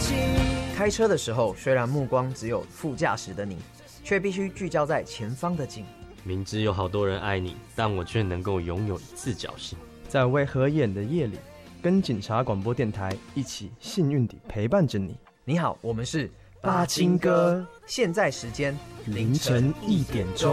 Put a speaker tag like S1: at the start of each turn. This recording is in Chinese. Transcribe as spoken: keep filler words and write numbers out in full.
S1: 开车的时候，虽然目光只有副驾驶的你，却必须聚焦在前方的景。
S2: 明知有好多人爱你，但我却能够拥有一次侥幸。
S3: 在为合眼的夜里，跟警察广播电台一起幸运地陪伴着你。
S1: 你好，我们是
S3: 八金哥，
S1: 现在时间
S3: 凌晨一点钟。